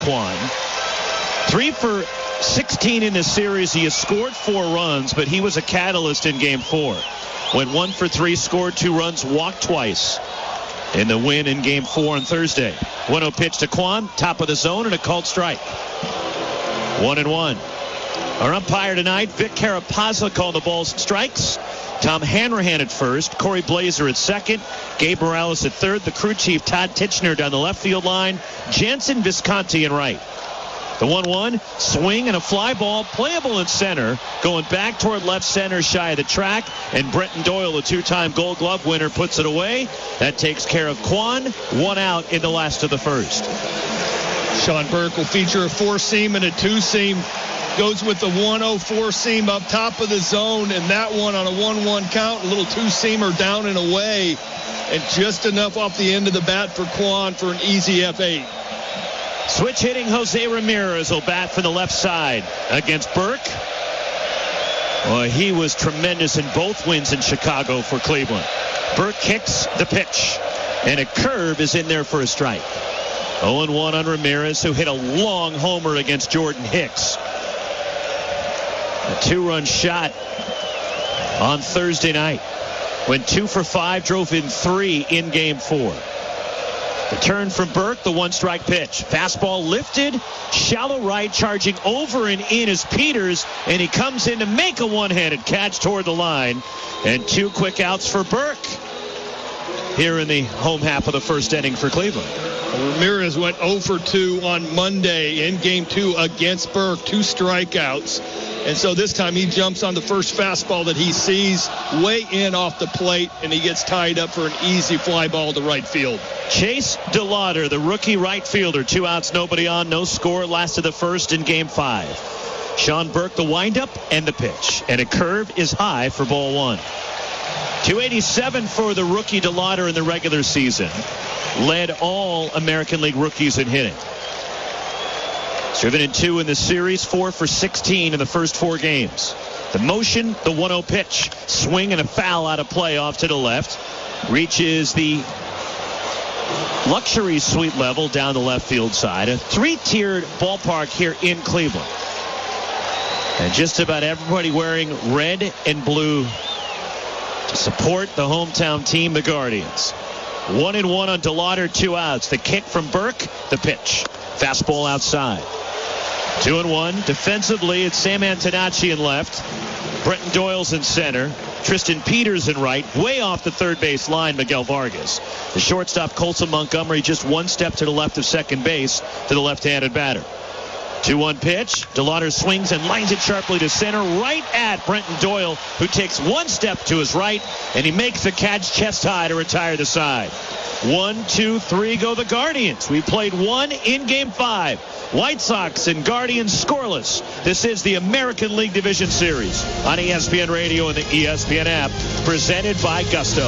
Quan. 3 for 16 in this series. He has scored 4 runs, but he was a catalyst in Game 4. Went 1 for 3, scored 2 runs, walked twice in the win in Game 4 on Thursday. 1-0 pitch to Quan, top of the zone, and a called strike. 1-1. Our umpire tonight, Vic Carapazza, called the balls and strikes. Tom Hanrahan at first, Corey Blazer at second, Gabe Morales at third, the crew chief Todd Titchener down the left field line, Jansen Visconti in right. The 1-1, swing and a fly ball, playable in center, going back toward left center shy of the track, and Brenton Doyle, a 2-time Gold Glove winner, puts it away. That takes care of Quan. 1 out in the last of the first. Sean Burke will feature a 4-seam and a 2-seam. Goes with the 1-0 4-seam up top of the zone, and that one on a 1-1 count, a little 2-seamer down and away, and just enough off the end of the bat for Quan for an easy F8. Switch hitting Jose Ramirez will bat from the left side against Burke. Well, he was tremendous in both wins in Chicago for Cleveland. Burke kicks the pitch, and a curve is in there for a strike. 0-1 on Ramirez, who hit a long homer against Jordan Hicks. A 2-run shot on Thursday night. Went 2 for 5, drove in 3 in Game 4. The turn from Burke, the 1-strike pitch. Fastball lifted, shallow right, charging over and in is Peters, and he comes in to make a one-handed catch toward the line. And 2 quick outs for Burke here in the home half of the first inning for Cleveland. Ramirez went 0 for 2 on Monday in Game 2 against Burke, 2 strikeouts. And so this time he jumps on the first fastball that he sees way in off the plate, and he gets tied up for an easy fly ball to right field. Chase DeLauder, the rookie right fielder, 2 outs, nobody on, no score, last of the first in Game 5. Sean Burke, the windup and the pitch, and a curve is high for ball 1. 287 for the rookie DeLauder in the regular season. Led all American League rookies in hitting. Driven in 2 in the series, 4 for 16 in the first 4 games. The motion, the 1-0 pitch. Swing and a foul out of play off to the left. Reaches the luxury suite level down the left field side. A 3-tiered ballpark here in Cleveland. And just about everybody wearing red and blue to support the hometown team, the Guardians. 1-1 on DeLauder, 2 outs. The kick from Burke, the pitch. Fastball outside. 2-1. Defensively, it's Sam Antonacci in left. Brenton Doyle's in center. Tristan Peters in right. Way off the third base line, Miguel Vargas. The shortstop, Colson Montgomery, just 1 step to the left of second base to the left-handed batter. 2-1 pitch. DeLauder swings and lines it sharply to center, right at Brenton Doyle, who takes 1 step to his right, and he makes the catch chest high to retire the side. 1, 2, 3 go the Guardians. We played 1 in Game 5. White Sox and Guardians scoreless. This is the American League Division Series on ESPN Radio and the ESPN app, presented by Gusto.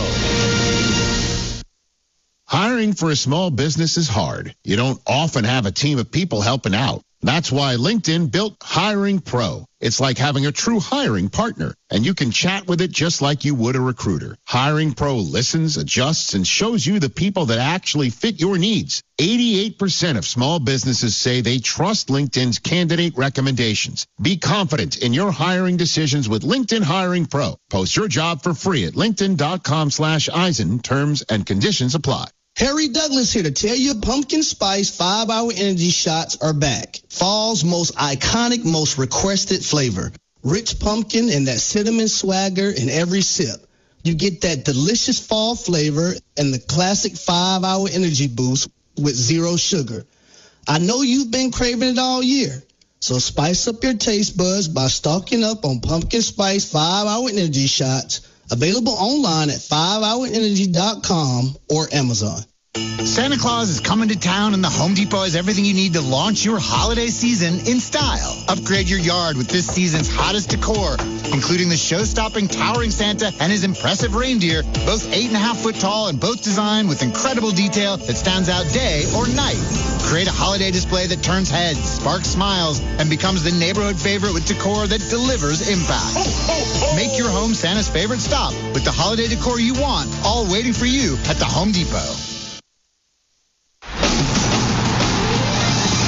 Hiring for a small business is hard. You don't often have a team of people helping out. That's why LinkedIn built Hiring Pro. It's like having a true hiring partner, and you can chat with it just like you would a recruiter. Hiring Pro listens, adjusts, and shows you the people that actually fit your needs. 88% of small businesses say they trust LinkedIn's candidate recommendations. Be confident in your hiring decisions with LinkedIn Hiring Pro. Post your job for free at linkedin.com/Eisen. Terms and conditions apply. Harry Douglas here to tell you pumpkin spice 5-hour energy shots are back. Fall's most iconic, most requested flavor. Rich pumpkin and that cinnamon swagger in every sip. You get that delicious fall flavor and the classic 5-hour energy boost with 0 sugar. I know you've been craving it all year. So spice up your taste buds by stocking up on pumpkin spice 5-hour energy shots. Available online at 5hourenergy.com or Amazon. Santa Claus is coming to town, and the Home Depot has everything you need to launch your holiday season in style. Upgrade your yard with this season's hottest decor, including the show-stopping towering Santa and his impressive reindeer, both 8.5 foot tall and both designed with incredible detail that stands out day or night. Create a holiday display that turns heads, sparks smiles, and becomes the neighborhood favorite with decor that delivers impact. Make your home Santa's favorite stop with the holiday decor you want, all waiting for you at the Home Depot.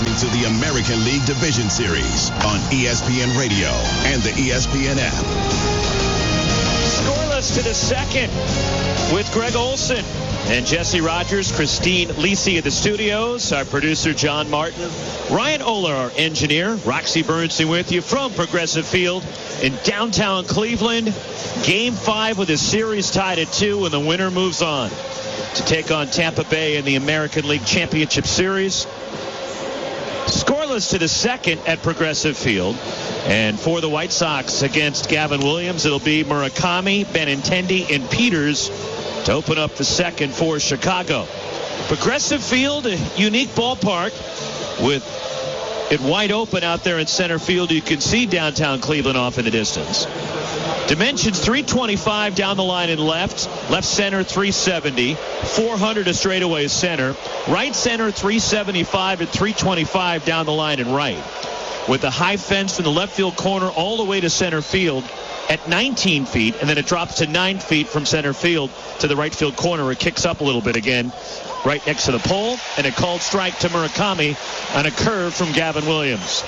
listening to the American League Division Series on ESPN Radio and the ESPN app. Scoreless to the second with Greg Olson and Jesse Rogers, Christine Lisi at the studios, our producer John Martin, Ryan Oler, our engineer, Roxy Bernstein with you from Progressive Field in downtown Cleveland. Game 5 with the series tied at 2, and the winner moves on to take on Tampa Bay in the American League Championship Series. Scoreless to the second at Progressive Field. And for the White Sox against Gavin Williams, it'll be Murakami, Benintendi, and Peters to open up the second for Chicago. Progressive Field, a unique ballpark with it wide open out there in center field. You can see downtown Cleveland off in the distance. Dimensions 325 down the line in left center 370, 400 to straightaway center, right center 375 and 325 down the line in right, with a high fence from the left field corner all the way to center field at 19 feet, and then it drops to 9 feet from center field to the right field corner. It kicks up a little bit again right next to the pole, and a called strike to Murakami on a curve from Gavin Williams.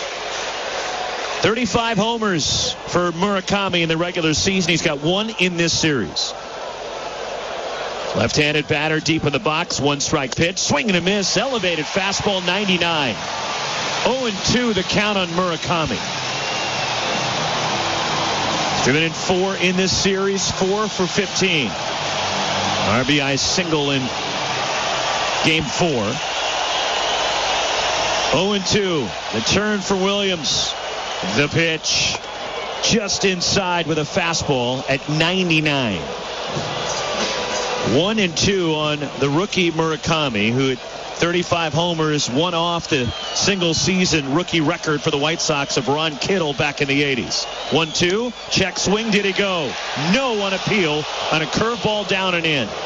35 homers for Murakami in the regular season. He's got 1 in this series. Left-handed batter deep in the box. 1 strike pitch. Swing and a miss. Elevated fastball 99. 0-2 the count on Murakami. Driven in 4 in this series. 4 for 15. RBI single in game 4. 0-2. The turn for Williams. The pitch just inside with a fastball at 99. 1-2 on the rookie Murakami, who at 35 homers, won off the single season rookie record for the White Sox of Ron Kittle back in the 80s. 1-2, check swing, did he go? No on appeal on a curveball down and in.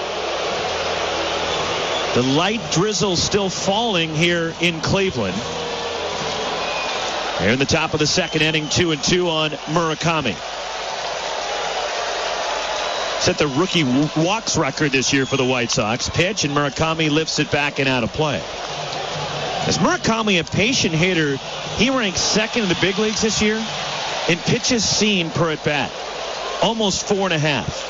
The light drizzle still falling here in Cleveland. Here in the top of the second inning, 2-2 on Murakami. Set the rookie walks record this year for the White Sox. Pitch, and Murakami lifts it back and out of play. As Murakami, a patient hitter, he ranks second in the big leagues this year in pitches seen per at bat. Almost 4.5.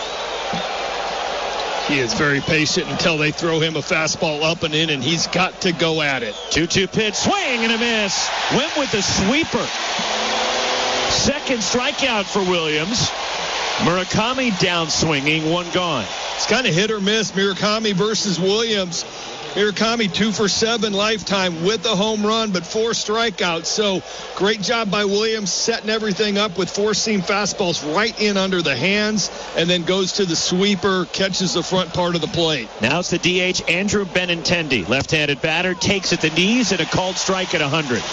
He is very patient until they throw him a fastball up and in, and he's got to go at it. 2-2 pitch, swing and a miss. Went with the sweeper. Second strikeout for Williams. Murakami down swinging, 1 gone. It's kind of hit or miss, Murakami versus Williams. Murakami 2 for 7 lifetime with a home run, but 4 strikeouts. So great job by Williams setting everything up with 4-seam fastballs right in under the hands, and then goes to the sweeper, catches the front part of the plate. Now it's the DH, Andrew Benintendi. Left-handed batter, takes at the knees, and a called strike at 100.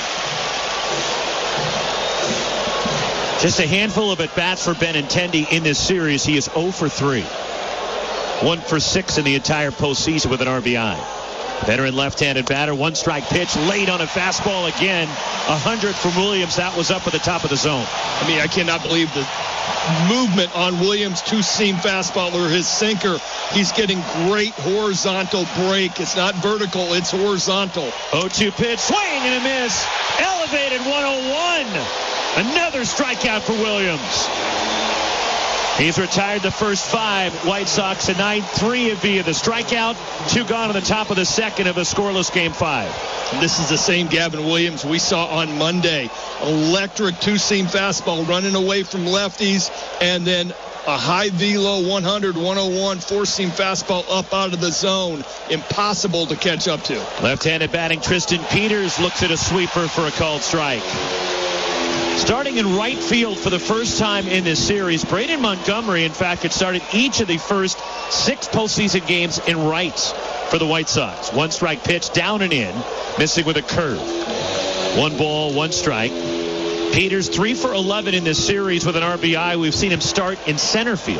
Just a handful of at-bats for Benintendi in this series. He is 0 for 3. 1 for 6 in the entire postseason with an RBI. Veteran left-handed batter, 1 strike pitch, late on a fastball again. 100 from Williams. That was up at the top of the zone. I mean, I cannot believe the movement on Williams' 2-seam fastball or his sinker. He's getting great horizontal break. It's not vertical, it's horizontal. 0-2 pitch, swing and a miss. Elevated 101. Another strikeout for Williams. He's retired the first 5 White Sox tonight. 3 via the strikeout. 2 gone on the top of the second of a scoreless game 5. And this is the same Gavin Williams we saw on Monday. Electric 2-seam fastball running away from lefties, and then a high velo 100, 101 4-seam fastball up out of the zone. Impossible to catch up to. Left-handed batting Tristan Peters looks at a sweeper for a called strike. Starting in right field for the first time in this series, Braden Montgomery, in fact, had started each of the first 6 postseason games in right for the White Sox. 1 strike pitch, down and in, missing with a curve. 1 ball, 1 strike. Peters 3 for 11 in this series with an RBI. We've seen him start in center field.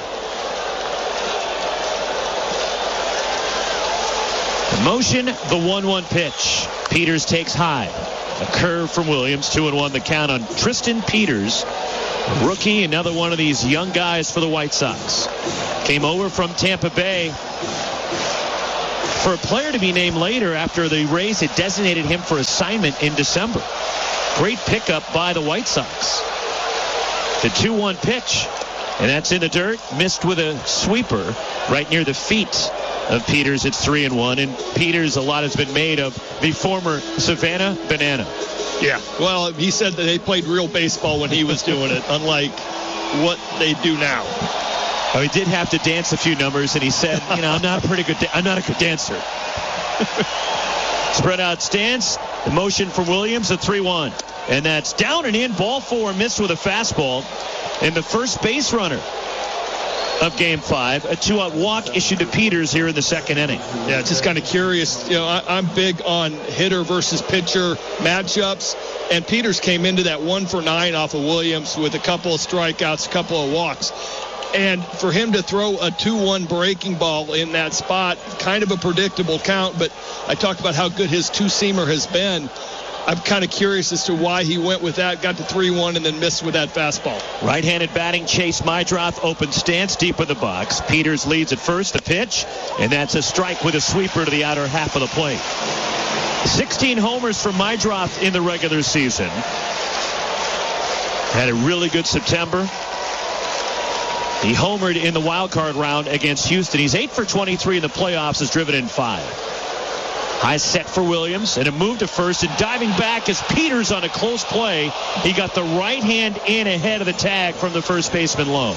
The motion, the 1-1 pitch. Peters takes high. A curve from Williams, 2-1 the count on Tristan Peters. Rookie, another one of these young guys for the White Sox. Came over from Tampa Bay for a player to be named later after the Rays had designated him for assignment in December. Great pickup by the White Sox. The 2-1 pitch, and that's in the dirt. Missed with a sweeper right near the feet of Peters. It's 3-1, and Peters, a lot has been made of the former Savannah Banana. Yeah, well, he said that they played real baseball when he was doing it, unlike what they do now. Oh, he did have to dance a few numbers, and he said, I'm not a good dancer. Spread out stance, the motion for Williams, a 3-1. And that's down and in, ball 4, missed with a fastball. And the first base runner of Game 5, a 2-out walk issued to Peters here in the second inning. Yeah, just kind of curious. I'm big on hitter versus pitcher matchups, and Peters came into that 1 for 9 off of Williams with a couple of strikeouts, a couple of walks. And for him to throw a 2-1 breaking ball in that spot, kind of a predictable count, but I talked about how good his two-seamer has been. I'm kind of curious as to why he went with that, got to 3-1, and then missed with that fastball. Right-handed batting, Chase Meidroth, open stance, deep in the box. Peters leads at first, the pitch, and that's a strike with a sweeper to the outer half of the plate. 16 homers for Meidroth in the regular season. Had a really good September. He homered in the wild card round against Houston. He's 8 for 23 in the playoffs, has driven in 5. High set for Williams, and a move to first, and diving back is Peters on a close play. He got the right hand in ahead of the tag from the first baseman Lowe.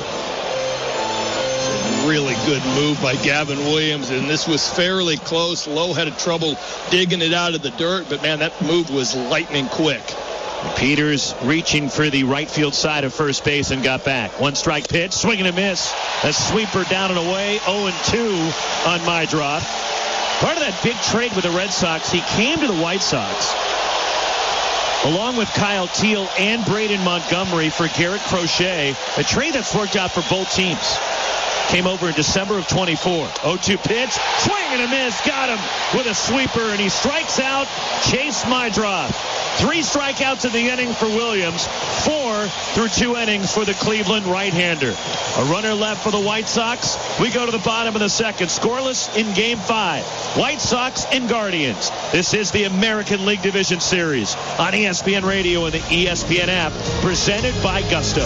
Really good move by Gavin Williams, and this was fairly close. Lowe had trouble digging it out of the dirt, but man, that move was lightning quick. Peters reaching for the right field side of first base and got back. 1 strike pitch, swing and a miss. A sweeper down and away, 0-2 on Meidroth. Part of that big trade with the Red Sox, he came to the White Sox along with Kyle Teal and Braden Montgomery for Garrett Crochet, a trade that's worked out for both teams. Came over in December of 24. 0-2 pitch, swing and a miss, got him with a sweeper, and he strikes out Chase Meidroth. 3 strikeouts in the inning for Williams, 4 through 2 innings for the Cleveland right-hander. A runner left for the White Sox. We go to the bottom of the second. Scoreless in Game 5. White Sox and Guardians. This is the American League Division Series on ESPN Radio and the ESPN app, presented by Gusto.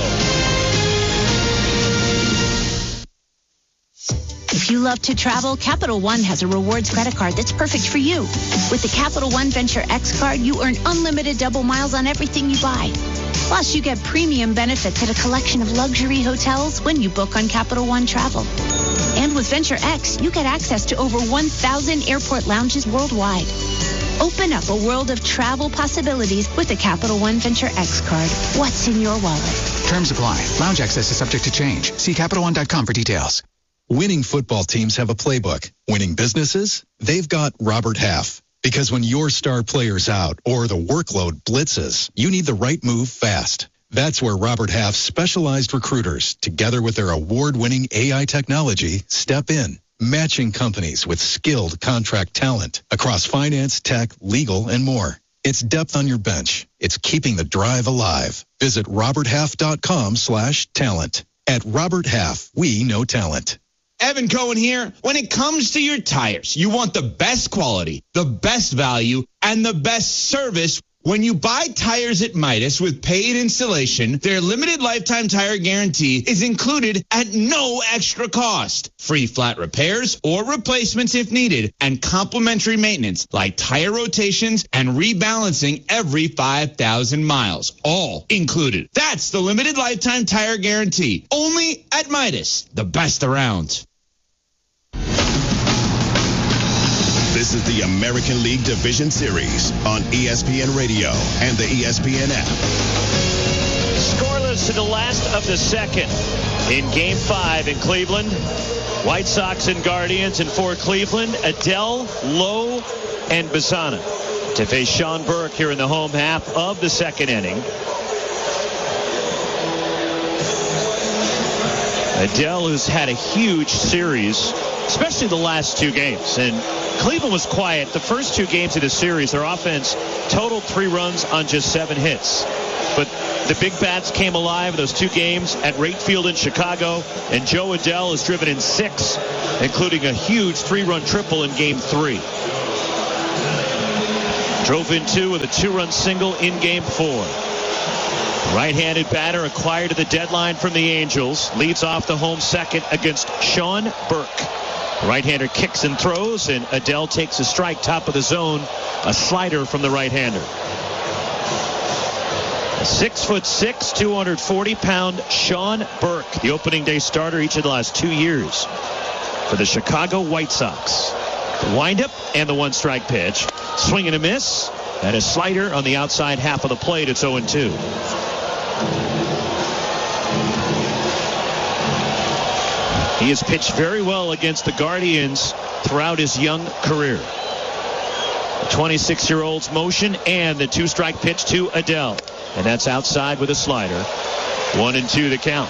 If you love to travel, Capital One has a rewards credit card that's perfect for you. With the Capital One Venture X card, you earn unlimited double miles on everything you buy. Plus, you get premium benefits at a collection of luxury hotels when you book on Capital One Travel. And with Venture X, you get access to over 1,000 airport lounges worldwide. Open up a world of travel possibilities with the Capital One Venture X card. What's in your wallet? Terms apply. Lounge access is subject to change. See CapitalOne.com for details. Winning football teams have a playbook. Winning businesses? They've got Robert Half. Because when your star player's out or the workload blitzes, you need the right move fast. That's where Robert Half's specialized recruiters, together with their award-winning AI technology, step in, matching companies with skilled contract talent across finance, tech, legal, and more. It's depth on your bench. It's keeping the drive alive. Visit roberthalf.com/talent. At Robert Half, we know talent. Evan Cohen here. When it comes to your tires, you want the best quality, the best value, and the best service. When you buy tires at Midas with paid installation, their limited lifetime tire guarantee is included at no extra cost. Free flat repairs or replacements if needed, and complimentary maintenance like tire rotations and rebalancing every 5,000 miles. All included. That's the limited lifetime tire guarantee. Only at Midas, the best around. This is the American League Division Series on ESPN Radio and the ESPN app. Scoreless in the last of the second in Game 5 in Cleveland. White Sox and Guardians, and for Cleveland, Adell, Lowe, and Bassana to face Sean Burke here in the home half of the second inning. Adell, who's had a huge series, especially the last 2 games, and Cleveland was quiet the first 2 games of the series. Their offense totaled 3 runs on just 7 hits. But The big bats came alive in those 2 games at Rate Field in Chicago, and Joe Adell has driven in 6, including a huge 3-run triple in Game 3. Drove in 2 with a 2-run single in Game 4. Right-handed batter acquired at the deadline from the Angels. Leads off the home second against Sean Burke. Right-hander kicks and throws, and Adell takes a strike top of the zone. A slider from the right-hander. 6'6", 240-pound Sean Burke, the opening day starter each of the last 2 years for the Chicago White Sox. The windup and the 1-strike pitch. Swing and a miss. And a slider on the outside half of the plate. It's 0-2. He has pitched very well against the Guardians throughout his young career. The 26-year-old's motion and the 2-strike pitch to Adell. And that's outside with a slider. 1-2 the count.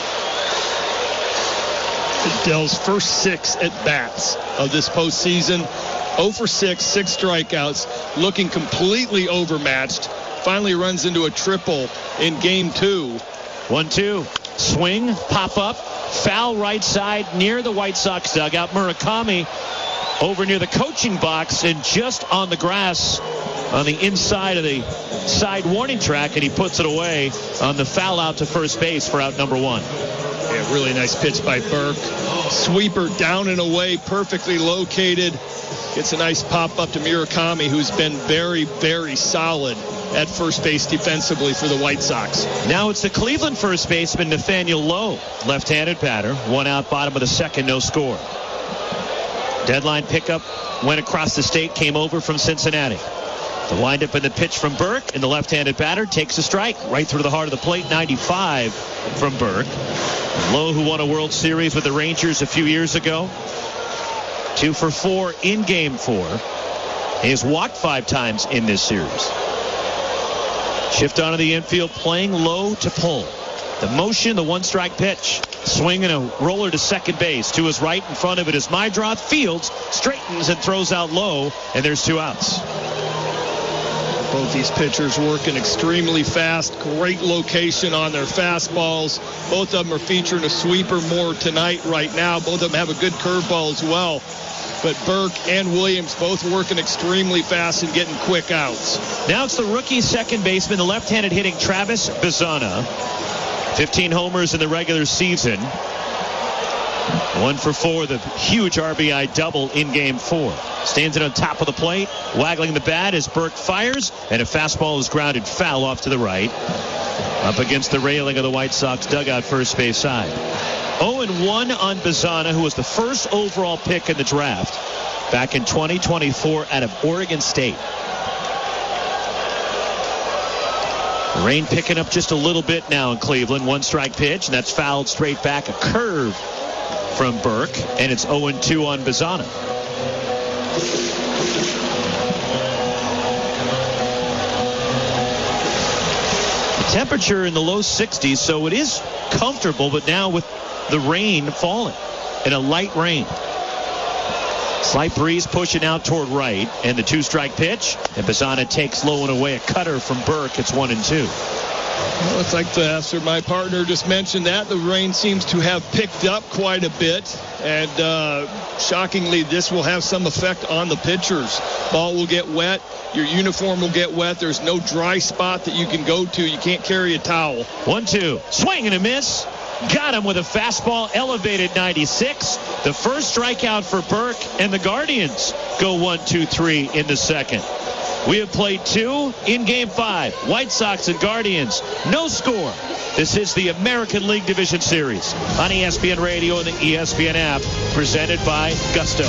Adell's first 6 at-bats of this postseason. 0 for 6, 6 strikeouts, looking completely overmatched. Finally runs into a triple in Game 2. 1-2. Swing, pop up, foul right side near the White Sox dugout. Murakami over near the coaching box and just on the grass on the inside of the side warning track, and he puts it away on the foul out to first base for out number 1. Yeah, really nice pitch by Burke. Sweeper down and away, perfectly located. Gets a nice pop up to Murakami, who's been very, very solid at first base defensively for the White Sox. Now it's the Cleveland first baseman Nathaniel Lowe, left-handed batter. 1 out, bottom of the second, no score. Deadline pickup went across the state, came over from Cincinnati. The windup and the pitch from Burke, and the left-handed batter takes a strike right through the heart of the plate. 95 from Burke. Lowe, who won a World Series with the Rangers a few years ago. 2 for 4 in Game 4. He has walked 5 times in this series. Shift onto the infield, playing low to pull. The motion, the 1-strike pitch. Swing and a roller to second base. To his right, in front of it is Mydroth. Fields straightens and throws out low, and there's 2 outs. Both these pitchers working extremely fast. Great location on their fastballs. Both of them are featuring a sweeper more tonight right now. Both of them have a good curveball as well. But Burke and Williams both working extremely fast and getting quick outs. Now it's the rookie second baseman, the left-handed hitting Travis Bazzana. 15 homers in the regular season. 1 for 4, the huge RBI double in Game 4. Stands it on top of the plate, waggling the bat as Burke fires, and a fastball is grounded foul off to the right. Up against the railing of the White Sox dugout first base side. 0-1 on Bazzana, who was the first overall pick in the draft back in 2024 out of Oregon State. The rain picking up just a little bit now in Cleveland. 1-strike pitch, and that's fouled straight back. A curve from Burke, and it's 0-2 on Bazzana. The temperature in the low 60s, so it is comfortable, but now with the rain falling in a light rain. Slight breeze pushing out toward right, and the 2-strike pitch, and Bazzana takes low and away. A cutter from Burke. It's 1-2. Well, it's like after my partner just mentioned that, the rain seems to have picked up quite a bit, and shockingly, this will have some effect on the pitchers. Ball will get wet. Your uniform will get wet. There's no dry spot that you can go to. You can't carry a towel. 1-2. Swing and a miss. Got him with a fastball, elevated 96. The first strikeout for Burke, and the Guardians go 1-2-3 in the second. We have played 2 in Game 5. White Sox and Guardians, no score. This is the American League Division Series on ESPN Radio and the ESPN app, presented by Gusto.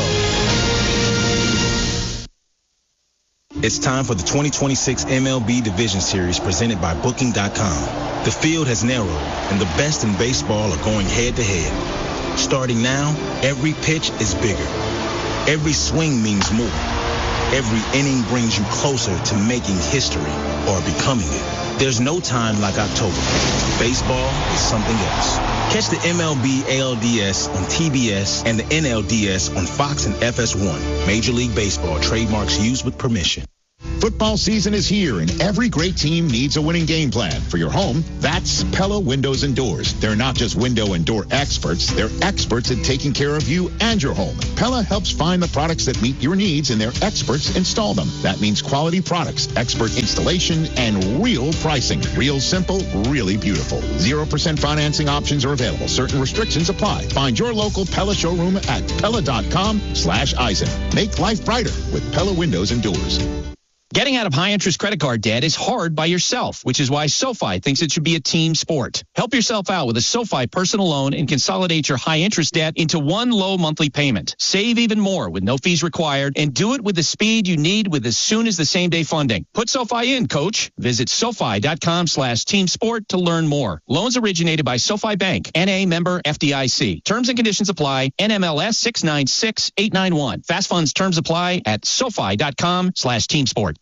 It's time for the 2026 MLB Division Series presented by Booking.com. The field has narrowed, and the best in baseball are going head-to-head. Starting now, every pitch is bigger. Every swing means more. Every inning brings you closer to making history or becoming it. There's no time like October. Baseball is something else. Catch the MLB ALDS on TBS and the NLDS on Fox and FS1. Major League Baseball trademarks used with permission. Football season is here, and every great team needs a winning game plan. For your home, that's Pella Windows and Doors. They're not just window and door experts. They're experts at taking care of you and your home. Pella helps find the products that meet your needs, and their experts install them. That means quality products, expert installation, and real pricing. Real simple, really beautiful. 0% financing options are available. Certain restrictions apply. Find your local Pella showroom at Pella.com/Eisen. Make life brighter with Pella Windows and Doors. Getting out of high-interest credit card debt is hard by yourself, which is why SoFi thinks it should be a team sport. Help yourself out with a SoFi personal loan and consolidate your high-interest debt into one low monthly payment. Save even more with no fees required, and do it with the speed you need with as soon as the same-day funding. Put SoFi in, coach. Visit SoFi.com/teamsport to learn more. Loans originated by SoFi Bank, N.A. member FDIC. Terms and conditions apply. NMLS 696891. Fast funds terms apply at SoFi.com/teamsport.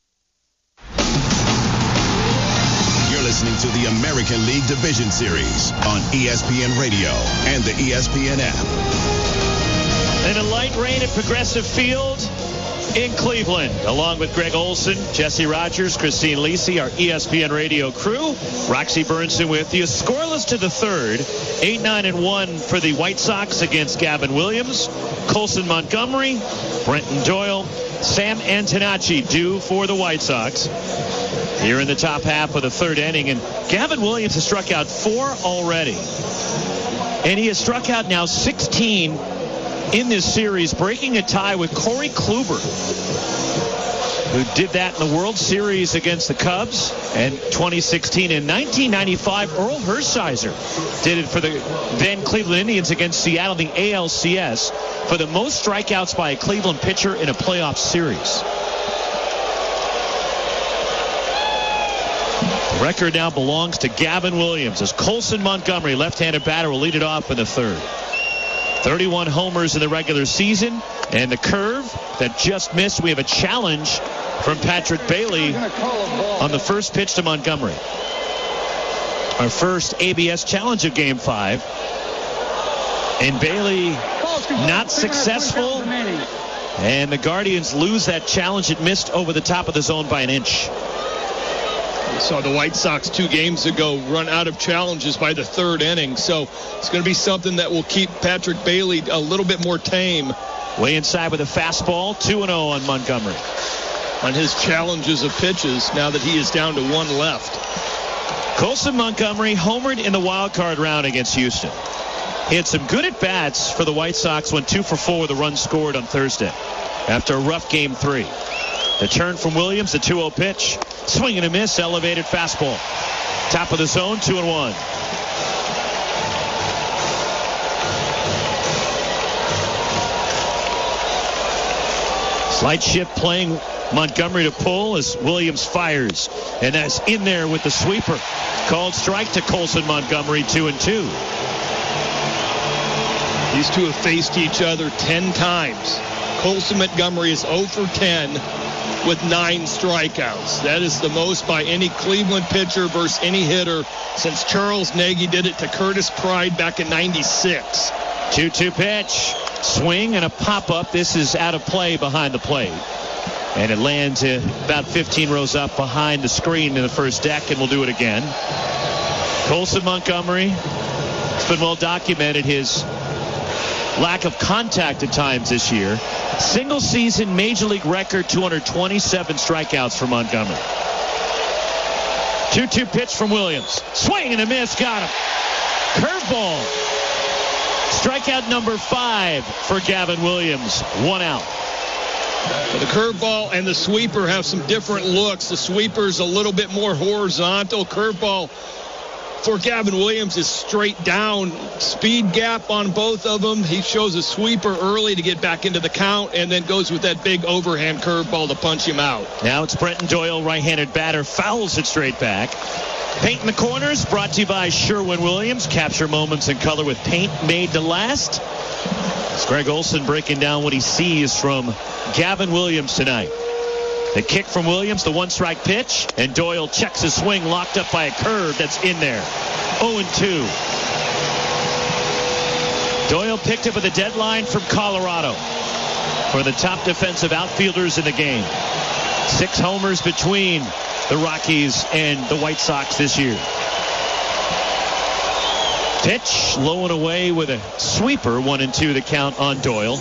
You're listening to the American League Division Series on ESPN Radio and the ESPN app. And a light rain at Progressive Field in Cleveland, along with Greg Olson, Jesse Rogers, Christine Lisi, our ESPN Radio crew. Roxy Burnson with you. Scoreless to the third. 8-9-1 for the White Sox against Gavin Williams, Colson Montgomery, Brenton Doyle, Sam Antonacci due for the White Sox here in the top half of the third inning. And Gavin Williams has struck out 4 already. And he has struck out now 16 in this series, breaking a tie with Corey Kluber, who did that in the World Series against the Cubs in 2016. In 1995, Earl Hershiser did it for the then Cleveland Indians against Seattle in the ALCS for the most strikeouts by a Cleveland pitcher in a playoff series. The record now belongs to Gavin Williams as Colson Montgomery, left-handed batter, will lead it off in the third. 31 homers in the regular season, and the curve that just missed. We have a challenge from Patrick Bailey on the first pitch to Montgomery. Our first ABS challenge of Game 5. And Bailey not successful. And the Guardians lose that challenge. It missed over the top of the zone by an inch. We saw the White Sox 2 games ago run out of challenges by the third inning. So it's going to be something that will keep Patrick Bailey a little bit more tame. Way inside with a fastball. 2-0 on Montgomery. On his challenges of pitches, now that he is down to 1 left. Colson Montgomery homered in the wild card round against Houston. He had some good at-bats for the White Sox, went 2 for 4 with a run scored on Thursday after a rough Game 3. The turn from Williams, the 2-0 pitch. Swing and a miss, elevated fastball. Top of the zone, 2-1. Slight shift playing Montgomery to pull as Williams fires. And that's in there with the sweeper. Called strike to Colson Montgomery, 2-2. These two have faced each other 10 times. Colson Montgomery is 0 for 10 with 9 strikeouts. That is the most by any Cleveland pitcher versus any hitter since Charles Nagy did it to Curtis Pride back in '96. 2-2 pitch. Swing and a pop-up. This is out of play behind the plate. And it lands about 15 rows up behind the screen in the first deck, and we'll do it again. Colson Montgomery, it's been well documented his lack of contact at times this year. Single season Major League record 227 strikeouts for Montgomery. 2-2 pitch from Williams. Swing and a miss. Got him. Curveball. Strikeout number 5 for Gavin Williams. 1 out. The curveball and the sweeper have some different looks. The sweeper's a little bit more horizontal. Curveball for Gavin Williams is straight down. Speed gap on both of them. He shows a sweeper early to get back into the count and then goes with that big overhand curveball to punch him out. Now it's Brenton Doyle, right-handed batter, fouls it straight back. Paint in the corners, brought to you by Sherwin-Williams. Capture moments in color with paint made to last. It's Greg Olson breaking down what he sees from Gavin Williams tonight. The kick from Williams, the 1-strike pitch, and Doyle checks his swing, locked up by a curve that's in there. 0-2. Doyle picked up at the deadline from Colorado for the top defensive outfielders in the game. 6 homers between the Rockies and the White Sox this year. Pitch, low and away with a sweeper. 1-2 the count on Doyle.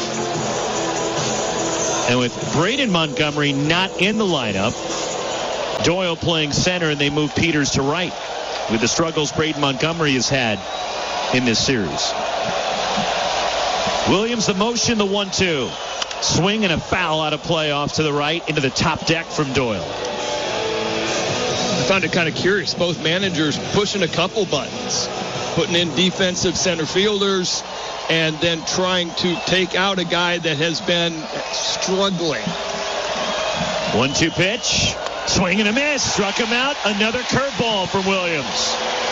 And with Braden Montgomery not in the lineup, Doyle playing center, and they move Peters to right with the struggles Braden Montgomery has had in this series. Williams, the motion, the 1-2. Swing and a foul out of play off to the right into the top deck from Doyle. I found it kind of curious. Both managers pushing a couple buttons, putting in defensive center fielders, and then trying to take out a guy that has been struggling. 1-2 pitch. Swing and a miss. Struck him out. Another curveball from Williams.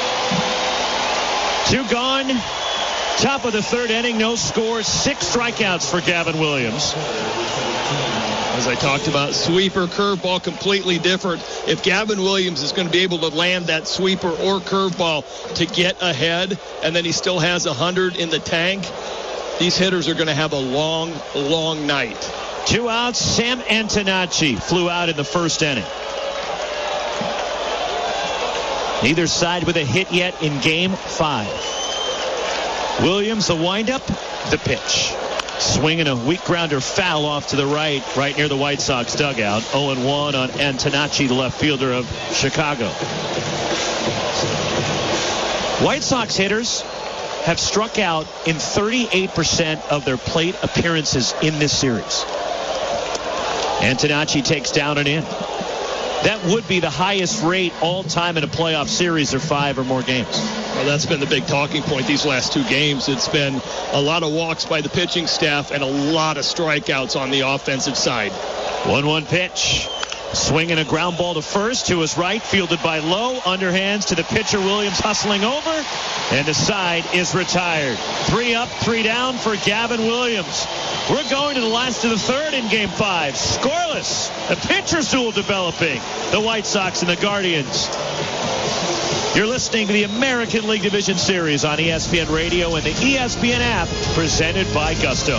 2 gone. Top of the 3rd inning. No score. 6 strikeouts for Gavin Williams. As I talked about, sweeper, curveball, completely different. If Gavin Williams is going to be able to land that sweeper or curveball to get ahead, and then he still has 100 in the tank, these hitters are going to have a long, long night. 2 outs. Sam Antonacci flew out in the 1st inning. Neither side with a hit yet in Game 5. Williams, the windup, the pitch. Swinging a weak grounder foul off to the right near the White Sox dugout. 0-1 on Antonacci, the left fielder of Chicago. White Sox hitters have struck out in 38% of their plate appearances in this series. Antonacci takes down and in. That would be the highest rate all time in a playoff series or 5 or more games. Well, that's been the big talking point these last 2 games. It's been a lot of walks by the pitching staff and a lot of strikeouts on the offensive side. 1-1 pitch. Swinging a ground ball to first, to his right, fielded by Lowe. Underhands to the pitcher, Williams hustling over, and the side is retired. 3 up, 3 down for Gavin Williams. We're going to the last of the 3rd in Game 5. Scoreless. The pitcher's duel developing. The White Sox and the Guardians. You're listening to the American League Division Series on ESPN Radio and the ESPN app, presented by Gusto.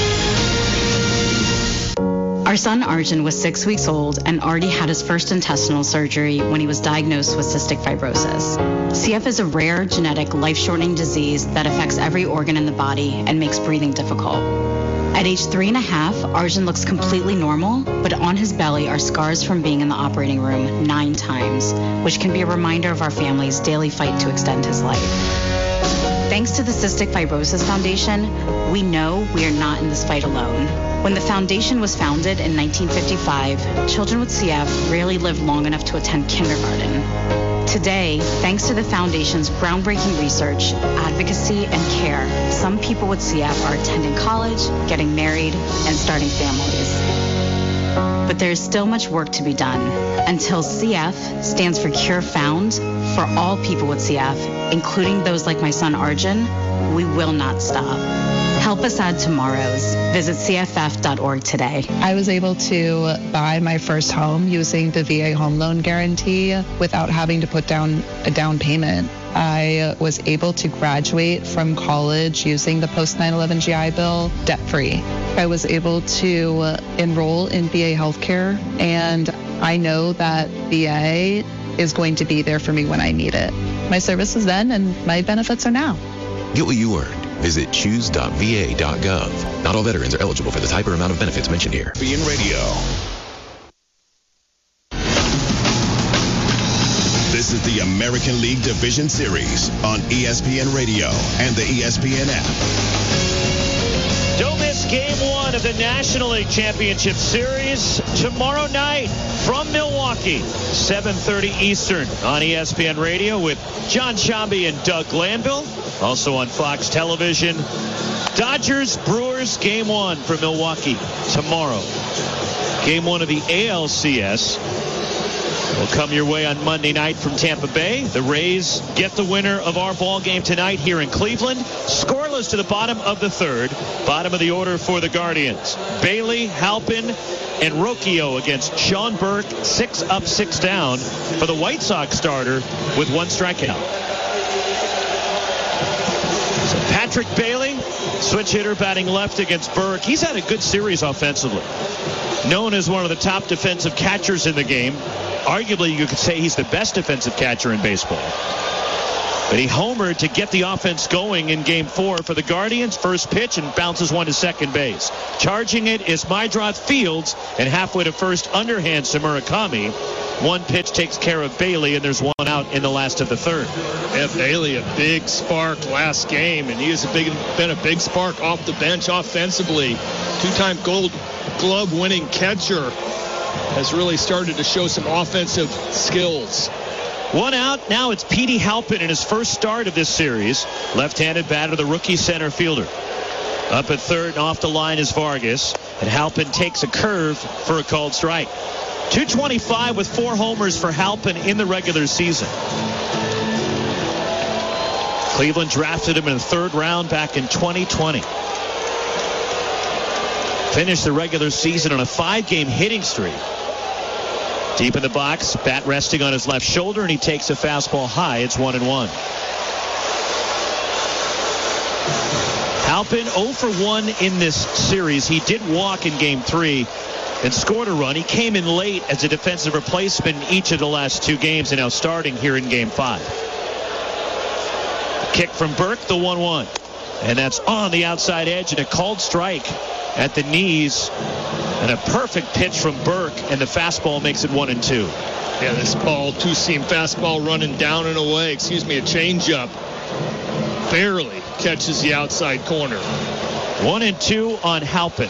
Our son Arjun was 6 weeks old and already had his first intestinal surgery when he was diagnosed with cystic fibrosis. CF is a rare, genetic, life-shortening disease that affects every organ in the body and makes breathing difficult. At age 3.5, Arjun looks completely normal, but on his belly are scars from being in the operating room 9 times, which can be a reminder of our family's daily fight to extend his life. Thanks to the Cystic Fibrosis Foundation, we know we are not in this fight alone. When the foundation was founded in 1955, children with CF rarely lived long enough to attend kindergarten. Today, thanks to the foundation's groundbreaking research, advocacy, and care, some people with CF are attending college, getting married, and starting families. But there is still much work to be done. Until CF stands for Cure Found, for all people with CF, including those like my son Arjun, we will not stop. Help us add tomorrows. Visit CFF.org today. I was able to buy my first home using the VA home loan guarantee without having to put down a down payment. I was able to graduate from college using the post 9/11 GI Bill debt-free. I was able to enroll in VA healthcare, and I know that VA is going to be there for me when I need it. My service was then, and my benefits are now. Get what you earned. Visit choose.va.gov. Not all veterans are eligible for the type or amount of benefits mentioned here. ESPN Radio. This is the American League Division Series on ESPN Radio and the ESPN app. Don't miss Game 1 of the National League Championship Series tomorrow night from Milwaukee, 7:30 Eastern on ESPN Radio with John Shambi and Doug Glanville. Also on Fox Television. Dodgers, Brewers, Game 1 from Milwaukee tomorrow. Game 1 of the ALCS will come your way on Monday night from Tampa Bay. The Rays get the winner of our ball game tonight here in Cleveland. Scoreless to the bottom of the 3rd. Bottom of the order for the Guardians. Bailey, Halpin, and Rocchio against Sean Burke. 6 up, 6 down for the White Sox starter with 1 strikeout. So Patrick Bailey Switch hitter batting left against Burke. He's had a good series offensively. Known as one of the top defensive catchers in the game. Arguably, you could say he's the best defensive catcher in baseball. But he homered to get the offense going in Game 4 for the Guardians. First pitch and bounces one to second base. Charging it is Mydroth Fields, and halfway to first, underhands to Murakami. One pitch takes care of Bailey, and there's one out in the last of the third. Yeah, Bailey, a big spark last game, and he has been a big spark off the bench offensively. Two-time Gold Glove winning catcher has really started to show some offensive skills. One out. Now it's Petey Halpin in his first start of this series. Left-handed batter, the rookie center fielder. Up at third and off the line is Vargas. And Halpin takes a curve for a called strike. 225 with 4 homers for Halpin in the regular season. Cleveland drafted him in the 3rd round back in 2020. Finished the regular season on a 5-game hitting streak. Deep in the box, bat resting on his left shoulder, and he takes a fastball high. It's 1-1. Halpin 0 for 1 in this series. He did walk in Game 3 and scored a run. He came in late as a defensive replacement in each of the last 2 games, and now starting here in Game 5. Kick from Burke, the 1-1. And that's on the outside edge, and a called strike at the knees. And a perfect pitch from Burke, and the fastball makes it 1-2. Yeah, this ball, two-seam fastball running down and away. A changeup. Barely catches the outside corner. 1-2 on Halpin.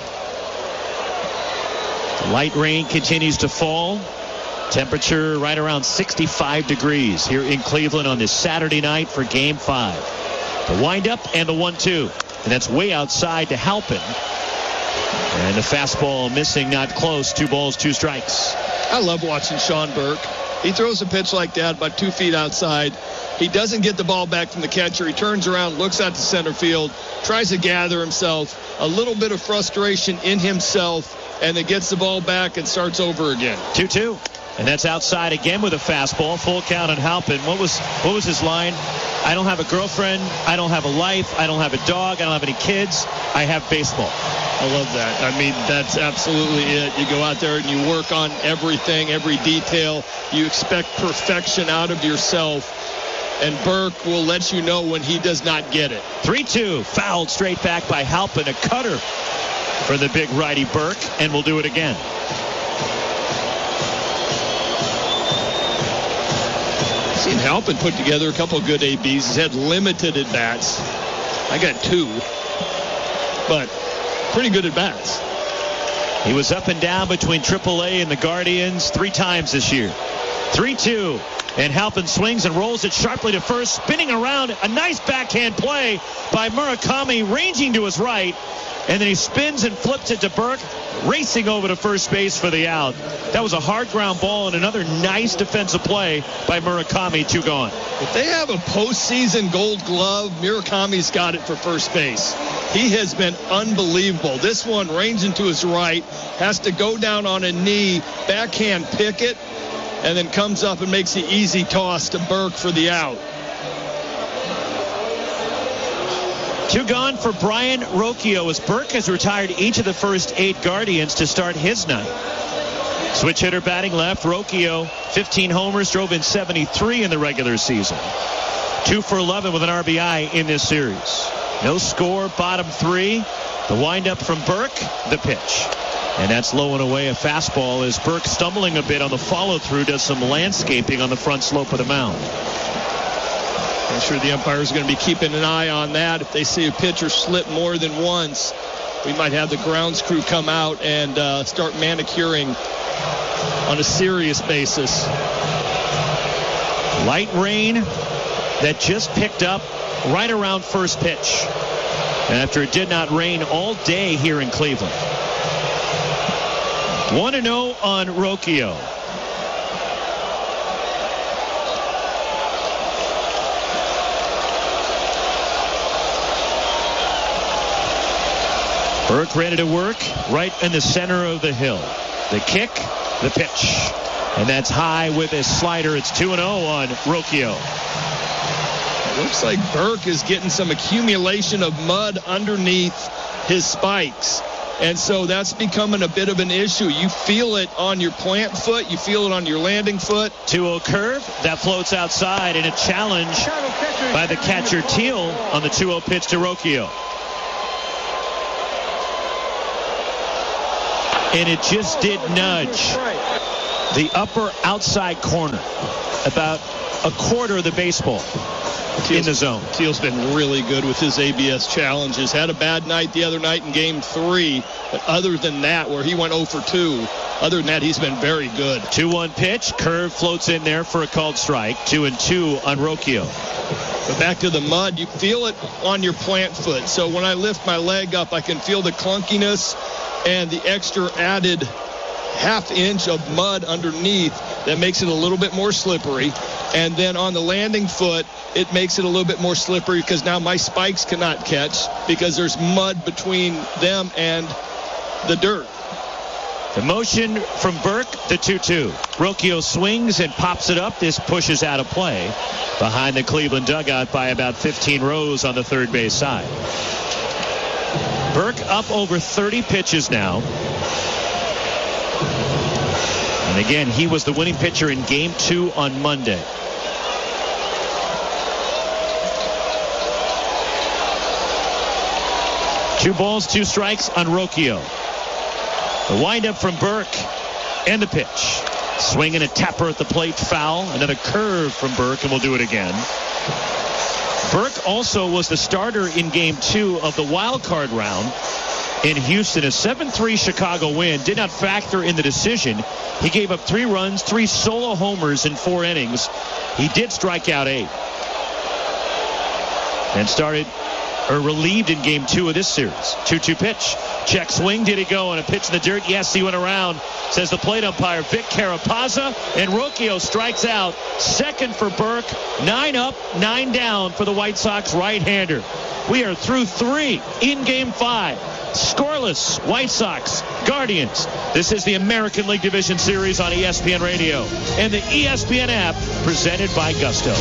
The light rain continues to fall. Temperature right around 65 degrees here in Cleveland on this Saturday night for Game 5. The windup and the 1-2. And that's way outside to Halpin. And the fastball missing, not close. 2 balls, 2 strikes. I love watching Sean Burke. He throws a pitch like that about 2 feet outside. He doesn't get the ball back from the catcher. He turns around, looks out to center field, tries to gather himself, a little bit of frustration in himself, and then gets the ball back and starts over again. 2-2. And that's outside again with a fastball. Full count on Halpin. What was his line? I don't have a girlfriend. I don't have a life. I don't have a dog. I don't have any kids. I have baseball. I love that. I mean, that's absolutely it. You go out there and you work on everything, every detail. You expect perfection out of yourself. And Burke will let you know when he does not get it. 3-2. Fouled straight back by Halpin. A cutter for the big righty Burke. And we'll do it again. Seen Halpin put together a couple of good ABs. He's had limited at-bats. I got 2. But pretty good at-bats. He was up and down between AAA and the Guardians 3 times this year. 3-2. And Halpin swings and rolls it sharply to first. Spinning around. A nice backhand play by Murakami, ranging to his right. And then he spins and flips it to Burke, racing over to first base for the out. That was a hard ground ball and another nice defensive play by Murakami. 2 gone. If they have a postseason Gold Glove, Murakami's got it for first base. He has been unbelievable. This one ranging to his right, has to go down on a knee, backhand pick it, and then comes up and makes the easy toss to Burke for the out. 2 gone for Brian Rocchio as Burke has retired each of the first 8 Guardians to start his night. Switch hitter batting left. Rocchio, 15 homers, drove in 73 in the regular season. 2 for 11 with an RBI in this series. No score, bottom 3. The windup from Burke, the pitch. And that's low and away, a fastball as Burke, stumbling a bit on the follow-through, does some landscaping on the front slope of the mound. I'm sure the umpire is going to be keeping an eye on that. If they see a pitcher slip more than once, we might have the grounds crew come out and start manicuring on a serious basis. Light rain that just picked up right around first pitch. And after it did not rain all day here in Cleveland. 1-0 on Rocchio. Burke ready to work right in the center of the hill. The kick, the pitch. And that's high with a slider. It's 2-0 on Rocchio. Looks like Burke is getting some accumulation of mud underneath his spikes. And so that's becoming a bit of an issue. You feel it on your plant foot. You feel it on your landing foot. 2-0 curve. That floats outside, and a challenge by the catcher Teal on the 2-0 pitch to Rocchio. And it just did nudge the upper outside corner, about a quarter of the baseball in the zone. Teal's been really good with his ABS challenges. Had a bad night the other night in Game 3, but other than that, where he went 0 for 2, other than that, he's been very good. 2-1 pitch. Curve floats in there for a called strike. 2-2 on Rocchio. But back to the mud, you feel it on your plant foot. So when I lift my leg up, I can feel the clunkiness and the extra added half inch of mud underneath that makes it a little bit more slippery. And then on the landing foot, it makes it a little bit more slippery because now my spikes cannot catch because there's mud between them and the dirt. The motion from Burke, the 2-2. Rocchio swings and pops it up. This pushes out of play behind the Cleveland dugout by about 15 rows on the third base side. Burke up over 30 pitches now. And again, he was the winning pitcher in Game 2 on Monday. Two balls, 2 strikes on Rocchio. The windup from Burke and the pitch. Swing and a tapper at the plate, foul. Another curve from Burke, and we'll do it again. Burke also was the starter in Game 2 of the wild card round in Houston. A 7-3 Chicago win did not factor in the decision. He gave up 3 runs, 3 solo homers in 4 innings. He did strike out 8. And relieved in Game 2 of this series. 2-2 pitch. Check swing. Did he go on a pitch in the dirt? Yes, he went around, says the plate umpire Vic Carapazza. And Rocchio strikes out. Second for Burke. 9 up, 9 down for the White Sox right-hander. We are through 3 in Game 5. Scoreless, White Sox, Guardians. This is the American League Division Series on ESPN Radio and the ESPN app, presented by Gusto.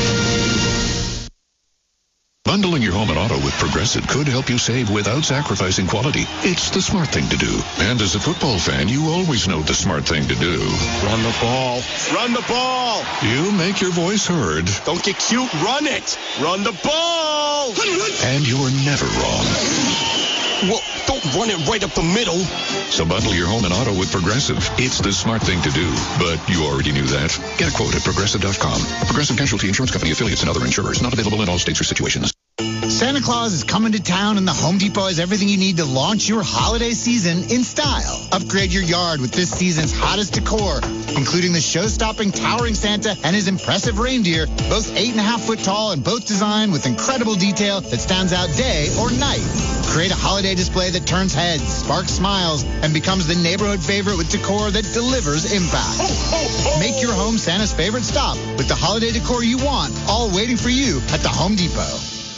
Bundling your home and auto with Progressive could help you save without sacrificing quality. It's the smart thing to do. And as a football fan, you always know the smart thing to do. Run the ball. Run the ball. You make your voice heard. Don't get cute. Run it. Run the ball. And you're never wrong. Well, don't run it right up the middle. So bundle your home and auto with Progressive. It's the smart thing to do. But you already knew that. Get a quote at Progressive.com. Progressive Casualty Insurance Company, affiliates, and other insurers. Not available in all states or situations. Santa Claus is coming to town, and the Home Depot has everything you need to launch your holiday season in style. Upgrade your yard with this season's hottest decor, including the show-stopping towering Santa and his impressive reindeer, both 8.5 foot tall and both designed with incredible detail that stands out day or night. Create a holiday display that turns heads, sparks smiles, and becomes the neighborhood favorite with decor that delivers impact. Make your home Santa's favorite stop with the holiday decor you want, all waiting for you at the Home Depot.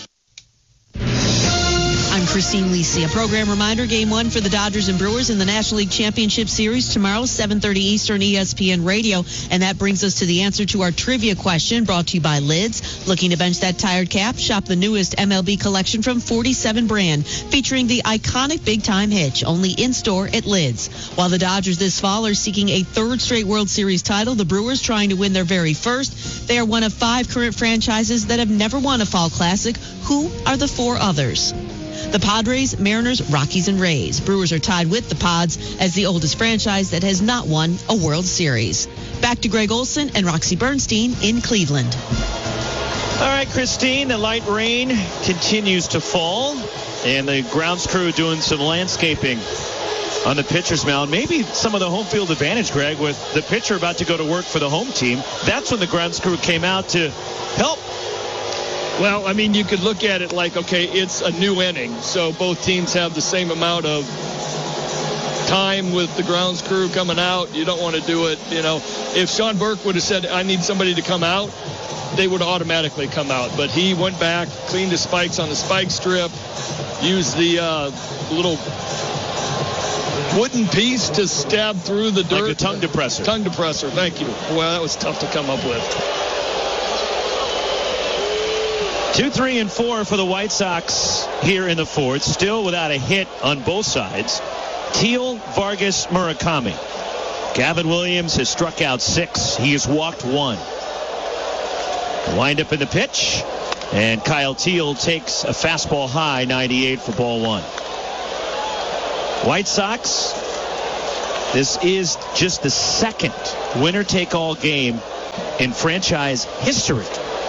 I'm Christine Lisi. A program reminder, Game 1 for the Dodgers and Brewers in the National League Championship Series tomorrow, 7:30 Eastern, ESPN Radio. And that brings us to the answer to our trivia question, brought to you by Lids. Looking to bench that tired cap? Shop the newest MLB collection from 47 brand, featuring the iconic big-time hitch, only in-store at Lids. While the Dodgers this fall are seeking a 3rd straight World Series title, the Brewers trying to win their very first. They are one of 5 current franchises that have never won a Fall Classic. Who are the 4 others? The Padres, Mariners, Rockies, and Rays. Brewers are tied with the Pods as the oldest franchise that has not won a World Series. Back to Greg Olson and Roxy Bernstein in Cleveland. All right, Christine, the light rain continues to fall, and the grounds crew doing some landscaping on the pitcher's mound. Maybe some of the home field advantage, Greg, with the pitcher about to go to work for the home team. That's when the grounds crew came out to help. Well, I mean, you could look at it like, okay, it's a new inning, so both teams have the same amount of time with the grounds crew coming out. You don't want to do it, If Sean Burke would have said, I need somebody to come out, they would automatically come out. But he went back, cleaned his spikes on the spike strip, used the little wooden piece to stab through the dirt. Like a tongue depressor. Tongue depressor, thank you. Well, that was tough to come up with. 2, 3, and 4 for the White Sox here in the fourth. Still without a hit on both sides. Teal, Vargas, Murakami. Gavin Williams has struck out 6. He has walked 1. Wind up in the pitch. And Kyle Teal takes a fastball high, 98 for ball 1. White Sox, this is just the second winner-take-all game in franchise history.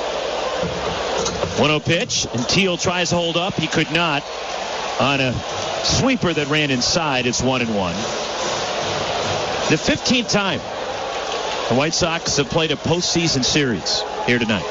1-0 pitch, and Teal tries to hold up. He could not on a sweeper that ran inside. It's 1-1. The 15th time the White Sox have played a postseason series here tonight.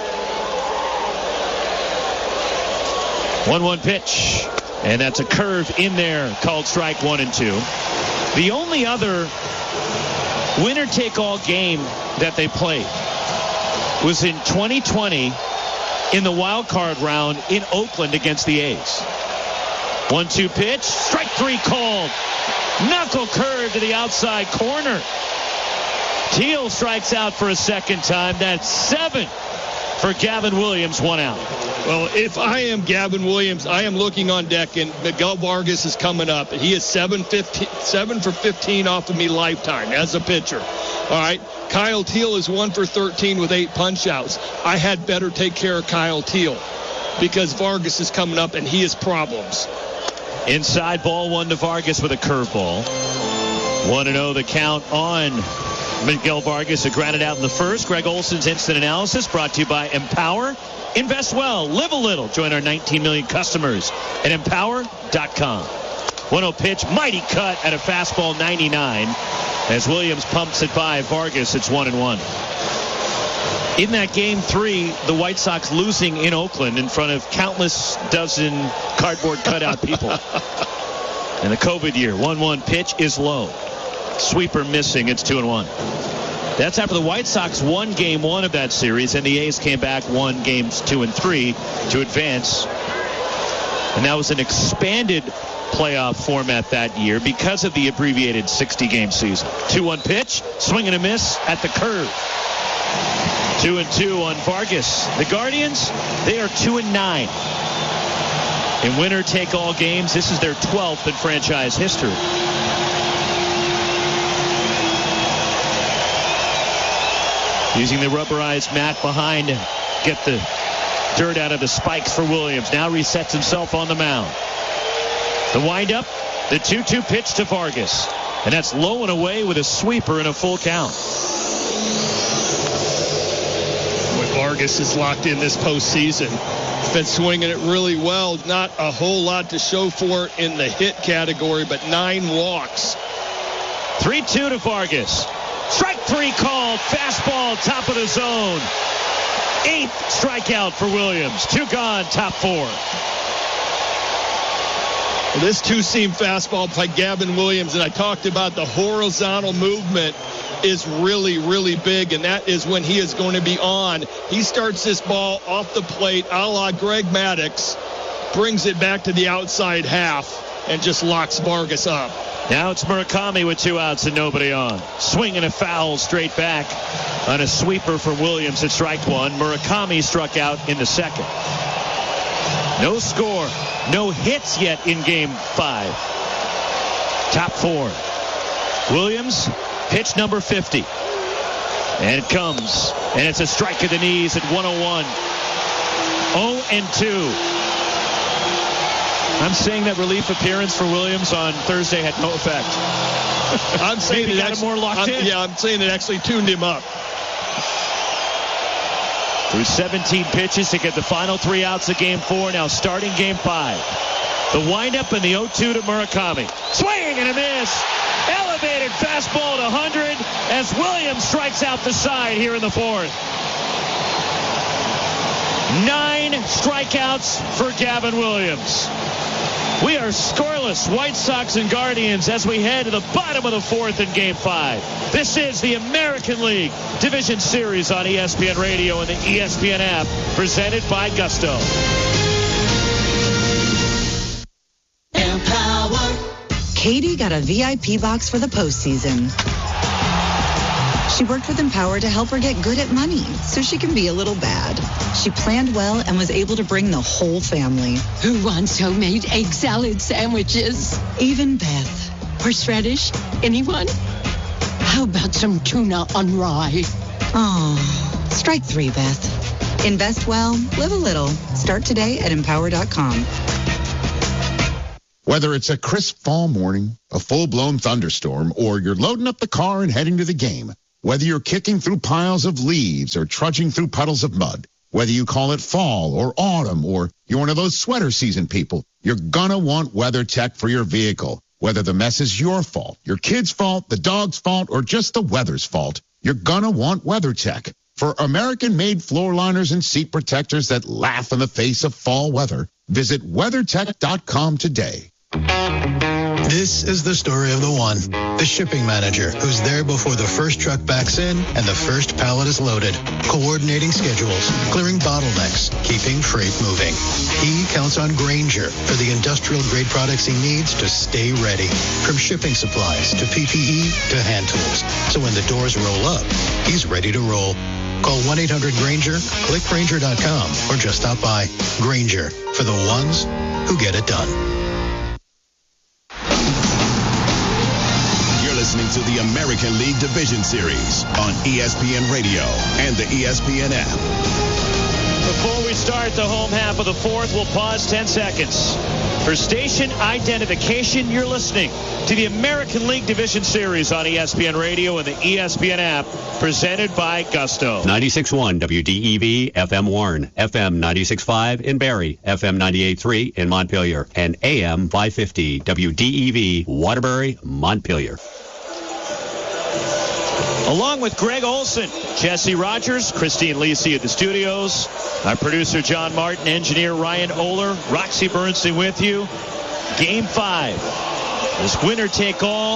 1-1 pitch, and that's a curve in there, called strike 1 and 2. The only other winner-take-all game that they played was in 2020 in the wild card round in Oakland against the A's. 1-2 pitch, strike 3 called. Knuckle curve to the outside corner. Teal strikes out for a second time. That's 7 for Gavin Williams, 1 out. Well, if I am Gavin Williams, I am looking on deck, and Miguel Vargas is coming up. He is 7 for 15 off of me lifetime as a pitcher. All right. Kyle Teal is 1 for 13 with 8 punch-outs. I had better take care of Kyle Teal because Vargas is coming up, and he has problems. Inside, ball 1 to Vargas with a curveball. 1-0 the count on Miguel Vargas, who grounded out in the first. Greg Olson's instant analysis brought to you by Empower. Invest well, live a little. Join our 19 million customers at empower.com. 1-0 pitch, mighty cut at a fastball, 99. As Williams pumps it by Vargas, it's 1-1. In that game 3, the White Sox losing in Oakland in front of countless dozen cardboard cutout people. In the COVID year, 1-1 pitch is low. Sweeper missing, it's 2-1. That's after the White Sox won game 1 of that series, and the A's came back, won games 2 and 3 to advance. And that was an expanded playoff format that year because of the abbreviated 60-game season. 2-1 pitch, swing and a miss at the curve. 2-2 on Vargas. The Guardians, they are 2-9. In winner-take-all games, this is their 12th in franchise history. Using the rubberized mat behind to get the dirt out of the spikes for Williams. Now resets himself on the mound. The windup, the 2-2 pitch to Vargas. And that's low and away with a sweeper and a full count. Vargas is locked in this postseason. Been swinging it really well. Not a whole lot to show for it in the hit category, but 9 walks. 3-2 to Vargas. Strike 3 called. Fastball, top of the zone. 8th strikeout for Williams. 2 gone, top 4. This 2-seam fastball by Gavin Williams, and I talked about the horizontal movement, is really, really big, and that is when he is going to be on. He starts this ball off the plate, a la Greg Maddux, brings it back to the outside half, and just locks Vargas up. Now it's Murakami with 2 outs and nobody on. Swing and a foul straight back on a sweeper from Williams at strike 1. Murakami struck out in the second. No score. No hits yet in game 5. Top 4. Williams, pitch number 50. And it comes. And it's a strike at the knees at 101. 0-2. I'm saying that relief appearance for Williams on Thursday had no effect. I'm saying it got him more locked in. Yeah, I'm saying it actually tuned him up. Through 17 pitches to get the final 3 outs of game 4. Now starting game 5. The windup and the 0-2 to Murakami. Swing and a miss. Elevated fastball to 100 as Williams strikes out the side here in the 4th. 9 strikeouts for Gavin Williams. We are scoreless, White Sox and Guardians, as we head to the bottom of the 4th in Game 5. This is the American League Division Series on ESPN Radio and the ESPN app, presented by Gusto. Empower. Katie got a VIP box for the postseason. She worked with Empower to help her get good at money so she can be a little bad. She planned well and was able to bring the whole family. Who wants homemade egg salad sandwiches? Even Beth. Horseradish? Anyone? How about some tuna on rye? Oh, strike 3, Beth. Invest well, live a little. Start today at Empower.com. Whether it's a crisp fall morning, a full-blown thunderstorm, or you're loading up the car and heading to the game, whether you're kicking through piles of leaves or trudging through puddles of mud, whether you call it fall or autumn, or you're one of those sweater season people, you're gonna want WeatherTech for your vehicle. Whether the mess is your fault, your kid's fault, the dog's fault, or just the weather's fault, you're gonna want WeatherTech. For American-made floor liners and seat protectors that laugh in the face of fall weather, visit WeatherTech.com today. This is the story of the one, the shipping manager, who's there before the first truck backs in and the first pallet is loaded, coordinating schedules, clearing bottlenecks, keeping freight moving. He counts on Grainger for the industrial-grade products he needs to stay ready, from shipping supplies to PPE to hand tools. So when the doors roll up, he's ready to roll. Call 1-800-GRAINGER, click Grainger.com, or just stop by. Grainger, for the ones who get it done. Listening to the American League Division Series on ESPN Radio and the ESPN app. Before we start the home half of the fourth, we'll pause 10 seconds. For station identification, you're listening to the American League Division Series on ESPN Radio and the ESPN app, presented by Gusto. 96.1 WDEV, FM Warren, FM 96.5 in Barrie, FM 98.3 in Montpelier, and AM 550 WDEV, Waterbury, Montpelier. Along with Greg Olson, Jesse Rogers, Christine Lisi at the studios, our producer John Martin, engineer Ryan Oler, Roxy Bernstein with you. Game 5. This winner-take-all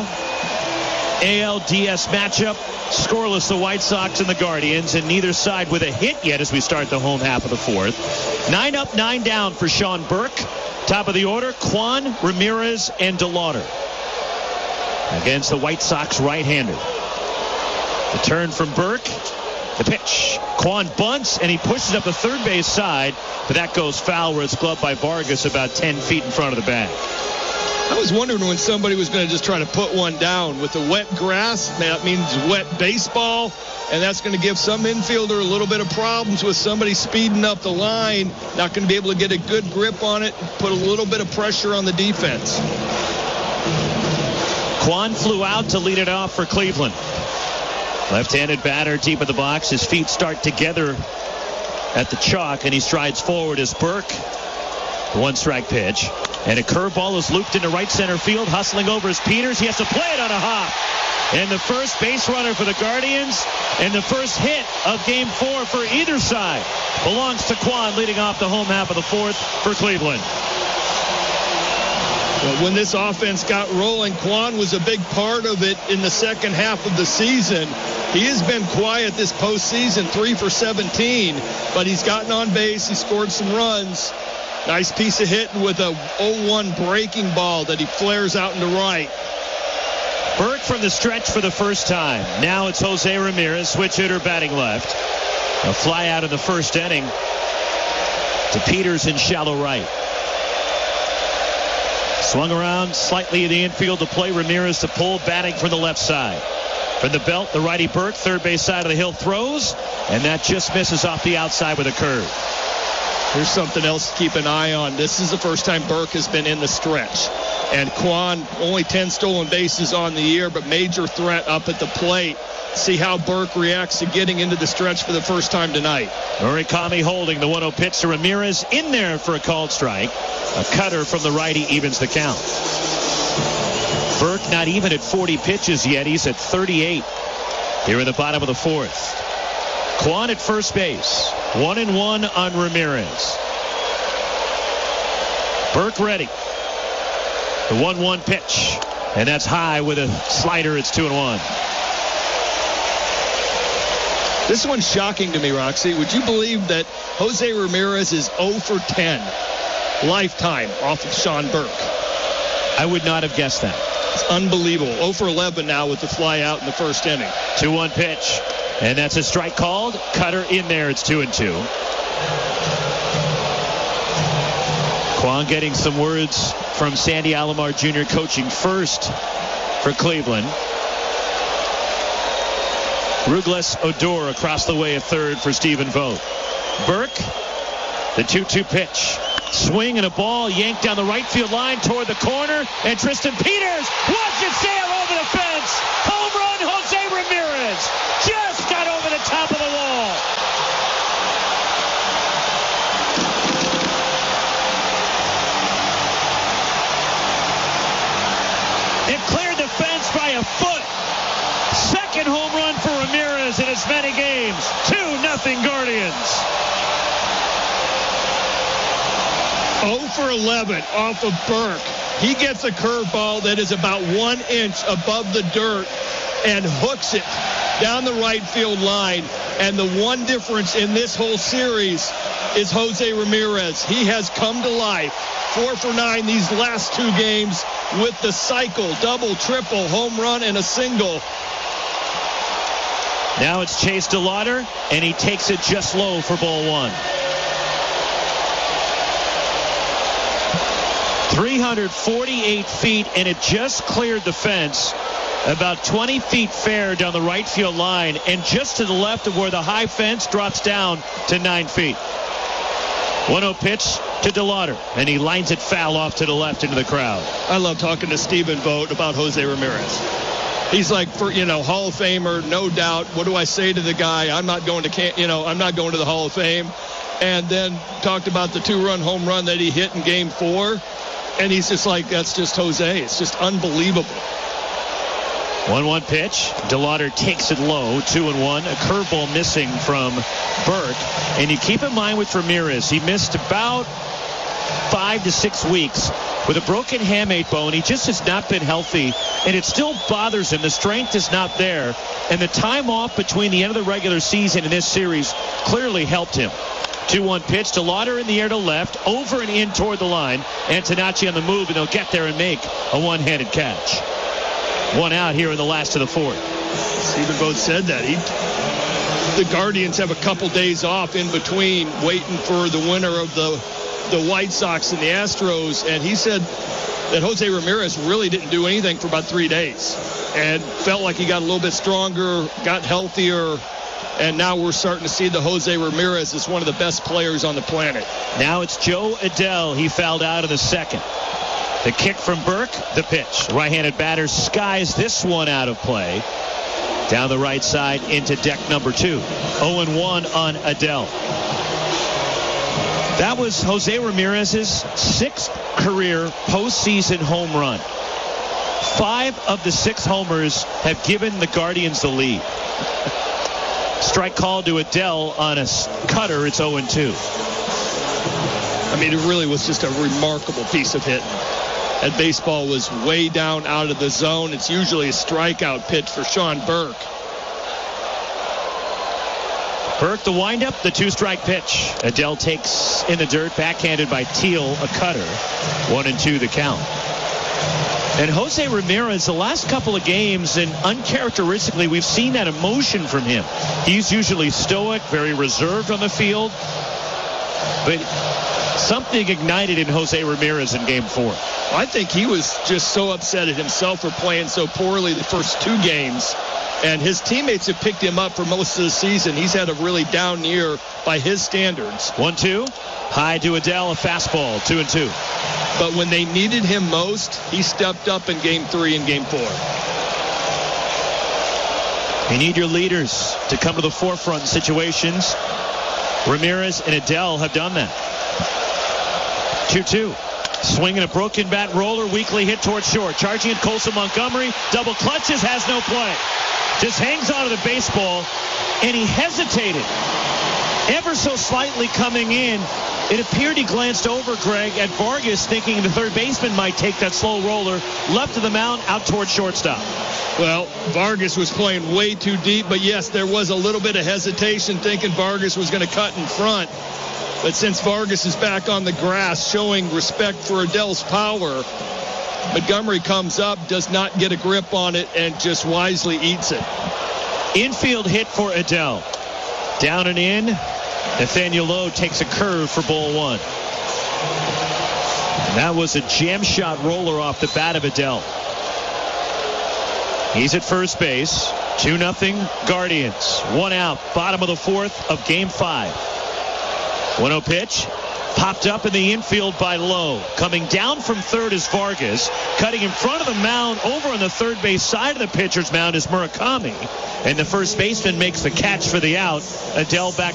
ALDS matchup. Scoreless, the White Sox and the Guardians, and neither side with a hit yet as we start the home half of the fourth. 9 up, 9 down for Sean Burke. Top of the order, Kwan, Ramirez, and DeLauder. Against the White Sox right-hander. The turn from Burke. The pitch. Kwan bunts, and he pushes up the third base side, but that goes foul where it's gloved by Vargas about 10 feet in front of the bag. I was wondering when somebody was going to just try to put one down. With the wet grass, that means wet baseball, and that's going to give some infielder a little bit of problems with somebody speeding up the line, not going to be able to get a good grip on it, put a little bit of pressure on the defense. Kwan flew out to lead it off for Cleveland. Left-handed batter deep in the box. His feet start together at the chalk, and he strides forward as Burke. The one-strike pitch. And a curveball is looped into right center field. Hustling over is Peters. He has to play it on a hop. And the first base runner for the Guardians and the first hit of Game 4 for either side belongs to Kwan, leading off the home half of the fourth for Cleveland. Well, when this offense got rolling, Kwan was a big part of it in the second half of the season. He has been quiet this postseason, 3 for 17, but he's gotten on base. He scored some runs. Nice piece of hitting with a 0-1 breaking ball that he flares out into right. Burke from the stretch for the first time. Now it's Jose Ramirez, switch hitter batting left. A fly out in the first inning to Peters in shallow right. Swung around slightly in the infield to play. Ramirez to pull, batting from the left side. From the belt, the righty Burke, third base side of the hill, throws, and that just misses off the outside with a curve. Here's something else to keep an eye on. This is the first time Burke has been in the stretch. And Kwan, only 10 stolen bases on the year, but major threat up at the plate. See how Burke reacts to getting into the stretch for the first time tonight. Murakami holding the 1-0 pitch to Ramirez, in there for a called strike. A cutter from the righty evens the count. Burke not even at 40 pitches yet. He's at 38 here in the bottom of the fourth. Kwan at first base. 1-1 on Ramirez. Burke ready. The 1-1 pitch. And that's high with a slider. It's 2-1. This one's shocking to me, Roxy. Would you believe that Jose Ramirez is 0 for 10 lifetime off of Sean Burke? I would not have guessed that. It's unbelievable. 0 for 11 now with the fly out in the first inning. 2-1 pitch. And that's a strike called. Cutter in there. It's 2-2. Kwon getting some words from Sandy Alomar Jr. coaching first for Cleveland. Rougles Odor across the way at third for Stephen Vogt. Burke, the 2-2 pitch. Swing and a ball yanked down the right field line toward the corner. And Tristan Peters watch it sail over the fence. Home run, Jose Ramirez. Just got over the top of the wall. It cleared the fence by a foot. Second home run for Ramirez in as many games. 2-0 Guardians. 0 for 11 off of Burke. He gets a curveball that is about 1 inch above the dirt and hooks it down the right field line. And the one difference in this whole series is Jose Ramirez. He has come to life. 4 for 9 these last 2 games with the cycle, double, triple, home run, and a single. Now it's Chase DeLauder, and he takes it just low for ball 1. 348 feet, and it just cleared the fence. About 20 feet fair down the right field line, and just to the left of where the high fence drops down to 9 feet. 1-0 pitch to DeLauder, and he lines it foul off to the left into the crowd. I love talking to Stephen Vogt about Jose Ramirez. He's like, Hall of Famer, no doubt. What do I say to the guy? I'm not going to, I'm not going to the Hall of Fame. And then talked about the 2-run home run that he hit in Game 4. And he's just like, that's just Jose. It's just unbelievable. 1-1 pitch. DeLauder takes it low. 2-1. A curveball missing from Burke. And you keep in mind with Ramirez, he missed about 5 to 6 weeks with a broken hamate bone. He just has not been healthy, and it still bothers him. The strength is not there, and the time off between the end of the regular season and this series clearly helped him. 2-1 pitch. DeLauder in the air to left, over and in toward the line. Antonacci on the move, and they'll get there and make a one-handed catch. 1 out here in the last of the 4th. Stephen Vogt said that. The Guardians have a couple days off in between waiting for the winner of the White Sox and the Astros, and he said that Jose Ramirez really didn't do anything for about 3 days and felt like he got a little bit stronger, got healthier, and now we're starting to see the Jose Ramirez as one of the best players on the planet. Now it's Joe Adell. He fouled out of the second. The kick from Burke, the pitch. Right-handed batter skies this one out of play. Down the right side into deck number 2. 0-1 on Adell. That was Jose Ramirez's 6th career postseason home run. 5 of the 6 homers have given the Guardians the lead. Strike call to Adell on a cutter. It's 0-2. I mean, it really was just a remarkable piece of hitting. That baseball was way down out of the zone. It's usually a strikeout pitch for Sean Burke. Burke, the windup, the 2-strike pitch. Adell takes in the dirt, backhanded by Teal, a cutter. 1-2 the count. And Jose Ramirez, the last couple of games, and uncharacteristically, we've seen that emotion from him. He's usually stoic, very reserved on the field. But something ignited in Jose Ramirez in Game 4. I think he was just so upset at himself for playing so poorly the first 2 games. And his teammates have picked him up for most of the season. He's had a really down year by his standards. 1-2. High to Adell, a fastball. 2-2. But when they needed him most, he stepped up in Game 3 and Game 4. You need your leaders to come to the forefront in situations. Ramirez and Adell have done that. 2-2. Swinging a broken bat roller, weakly hit towards short. Charging at Colson Montgomery. Double clutches, has no play. Just hangs onto the baseball, and he hesitated ever so slightly coming in. It appeared he glanced over, Greg, at Vargas, thinking the third baseman might take that slow roller. Left of the mound, out towards shortstop. Well, Vargas was playing way too deep, but yes, there was a little bit of hesitation, thinking Vargas was going to cut in front. But since Vargas is back on the grass, showing respect for Adell's power, Montgomery comes up, does not get a grip on it, and just wisely eats it. Infield hit for Adell. Down and in. Nathaniel Lowe takes a curve for ball one. And that was a jam shot roller off the bat of Adell. He's at first base. 2-0 Guardians. One out. Bottom of the fourth of game 5. 1-0 pitch. Popped up in the infield by Lowe. Coming down from third is Vargas. Cutting in front of the mound over on the third base side of the pitcher's mound is Murakami. And the first baseman makes the catch for the out. Adell back